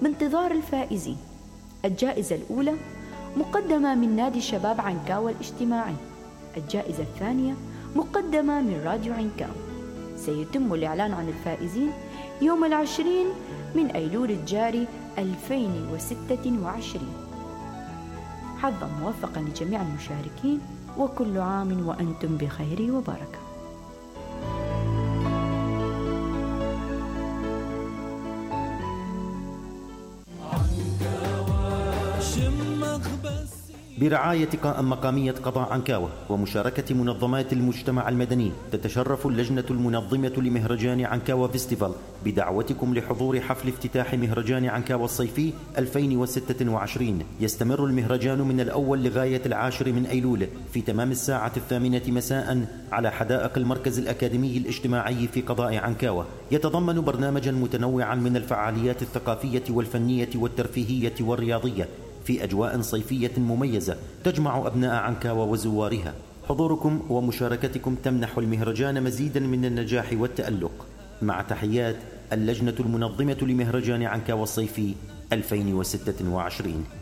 بانتظار الفائزين. الجائزة الأولى مقدمة من نادي شباب عنكاوة الاجتماعي. الجائزة الثانية مقدمة من راديو عنكاوة. سيتم الإعلان عن الفائزين يوم 20 من أيلول الجاري 2026. حظا موفقا لجميع المشاركين، وكل عام وأنتم بخير وبركة. برعاية قائم مقامية قضاء عنكاوة ومشاركة منظمات المجتمع المدني، تتشرف اللجنة المنظمة لمهرجان عنكاوة فيستيفال بدعوتكم لحضور حفل افتتاح مهرجان عنكاوة الصيفي 2026. يستمر المهرجان من الأول لغاية 10 من أيلول في تمام الساعة 8 مساء على حدائق المركز الأكاديمي الاجتماعي في قضاء عنكاوة. يتضمن برنامجا متنوعا من الفعاليات الثقافية والفنية والترفيهية والرياضية في أجواء صيفية مميزة تجمع أبناء عنكاوة وزوارها. حضوركم ومشاركتكم تمنح المهرجان مزيدا من النجاح والتألق. مع تحيات اللجنة المنظمة لمهرجان عنكاوة الصيفي 2026.